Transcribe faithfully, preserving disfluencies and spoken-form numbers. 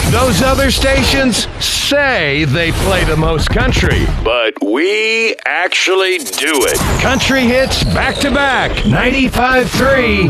Those other stations say they play the most country, but we actually do it. Country hits back to back. ninety-five point three